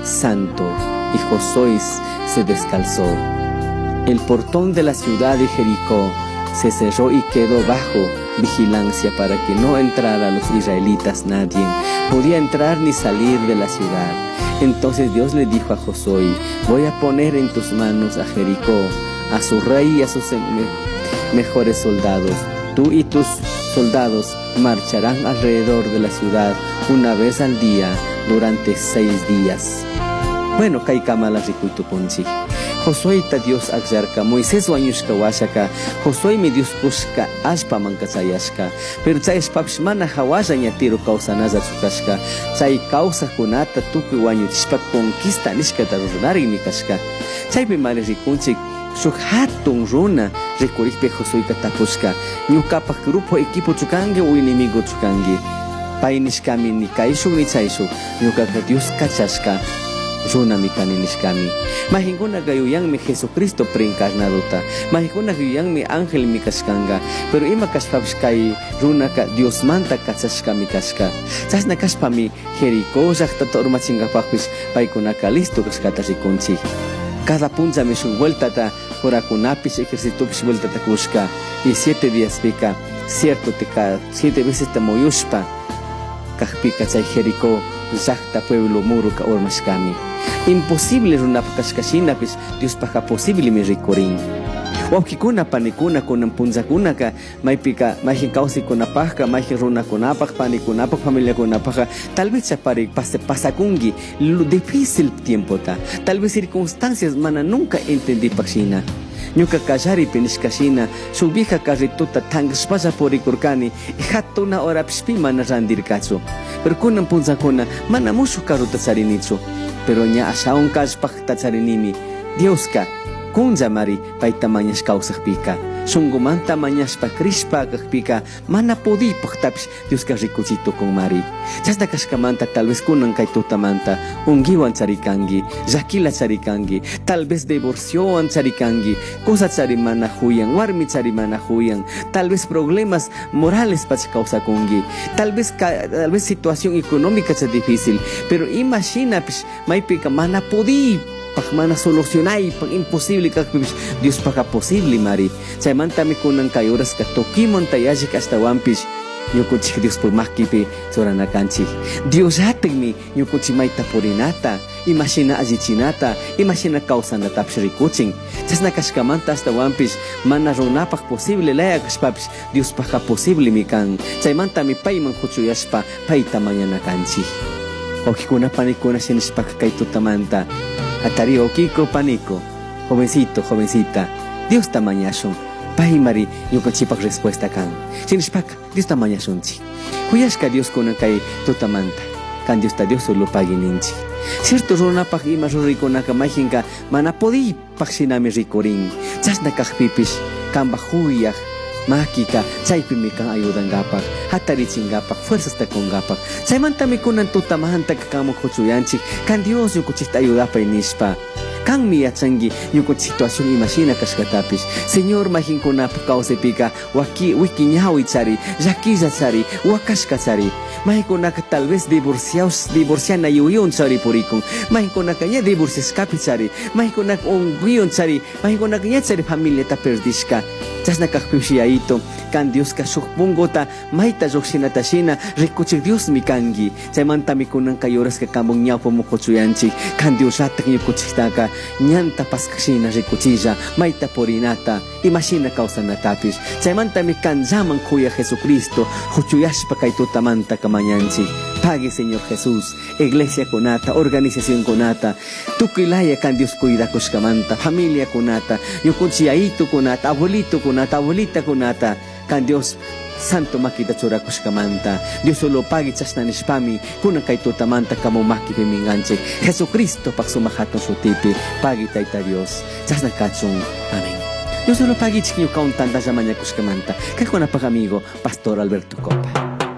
santo. Y Josué se descalzó. El portón de la ciudad de Jericó se cerró y quedó bajo vigilancia para que no entrara los israelitas. Nadie podía entrar ni salir de la ciudad. Entonces Dios le dijo a Josué: voy a poner en tus manos a Jericó, a su rey y a sus mejores soldados. Tú y tus soldados marcharán alrededor de la ciudad una vez al día durante 6 días. Bueno, kay kamala rikuito ponchi. Josué ta Dios agyarka, Moisés wañushka washaka, Josué mi Dios kushka ashpa mankachayashka. Pero chay ashpapish mana hawasha ñatiro kawsanaza chukashka. Chay kawsakunata tukuy wañuchishpa conquista nishkata ruranarimi kashka. Chaypi mali rikunchik shuk hatun runa rikurikpi Josuéta tapushka. Ñukapak grupo equipo chukangi o enemigo chukangi. Pay nishkami ni kayshuk ni chayshuk. Ñukaka Dios kachashka. Runa mikani nishkami. Mahinguna gayuyang mi Jesucristo preencarnadota. Mahinguna gayuyang mi ángel mi kashkanga. Pero ima kashpapish kay runa ka Dios manta kachashka mi kashka. Chasna kashpami Jericó llaqtata urmachingapaqpish paykunaka listo kashkata rikunchi. Cada puncha mi shuk vueltata kurakunapish ejercitopish vueltata kushka. Y 7 días pika cierto tika 7 veces tamoyushpa kajpika chay Jericó llaqta pueblo muru ka urmashkami. Imposible runapakashkashina pues Dios paja posible mi rikurin. Wawkikuna panikuna kunan punzakuna ka maypika mayhin kawsi kunapajka mayhin runa kunapaj panikunapaj familia kunapaj tal vez chapari pasakungi difícil tiempo ta tal vez circunstancias mana nunca entendí pakshina. Ñuka kallari penishkashina su vieja carrituta tangspasa porikurkani hatuna hora pishpi mana randirkachu. Pero kunan punzakuna mana mushu karuta charinichu. Pero ña ashaun kallpaj tacharinimi Dioska kunja mari paita mañas kawsaqpika. Shungumanta mañaspa krishpa kaqpika mana podipaj tapish Dioska rikuchito con mari. Chasna kashkamanta tal vez kunan kay tutamanta ungiwan charikangi, llakila charikangi, tal vez divorciowan charikangi, cosa charimana huyan, warmi charimana huyan, tal vez problemas morales pach kawsakungi, tal vez situación económica cha difícil, pero imagina pish maypika mana podi mana solucionay pag imposible kakpish Dios paka posible mari. Chay mantami kunan kay oras ka tokimon tayajik hasta wampish ñukunchik Dios por makipi soranakanchik. Dios hatigmi ñukunchik mayta purinata, imagina allichinata, imagina kawsanata rikuchin. Chasna kashkamanta hasta wampish mana runapaq posible laya kashpapish Dios paka posible mi kan. Chay mantami payman huchuyashpa payta mañana kanchik. Okikuna panikuna sinishpaka kay tutamanta. Atario Kiko Panico, jovencito, jovencita, Dios tamañashun, Pahimari, yukochipak respuesta kan. Sinishpak, Dios tamañashun chi. Huyashka Dios kunakai tutamanta, kan Dios ta Dios solo pagininchi. Cierto runapak ima rurikunaka majinka, mana podi paksinami rikorin. Chasna kakpipish, kamba huyah. Makika, chaypi mi kan ayudan gapak, hatarichin gapak, fuerzas ta con gapak. Chaymanta mi kunan tutamanta kakamo kuchuyanchik, kan Dios yukuchita ayudapay nishpa. Kan mi yachangi yukuch situación imagina kashkatapis. Señor majin kunap kausepika, wiki ñawi chari, yakiza chari, wakashka chari. Mahikunaka tal vez divorciana yuyon chari purikun. Mahikunaka ya divorcias kapi chari, mahikunaka unguyon chari, mahikunaka ya chari familia ta perdishka. Chasna kakpipshiyaito, kan Dios ka shukpungota, maita jokshinatashina, rikuchik Dios mi kangi. Chaymanta mi kunan kayoras ka kamong ñawpo mo kuchuyanchik, kan Dios atak yukuchiktaka, ñanta paskashina rikuchilla, maita porinata, imagina kausanatapis. Chaymanta mi kan llaman kuya Jesucristo, huchuyashpa kay tutamanta kamañanchik. Pague Señor Jesús, iglesia kunata, organización kunata, tukilaya kan Dios cuida kushkamanta, familia kunata, yukuchiyaito kunata, abuelito kunata, abuelita kunata, kan Dios santo makita chura kushkamanta, Dios solo pague chasna nishpami, kunan kay tutamanta kamo makipi minganche, Jesucristo paksumahaton sutipi, pague taita Dios, chasna kachung, amén. Dios solo pague chiquillo kaun tanta llamaña kushkamanta, kay kunapag amigo, Pastor Alberto Copa.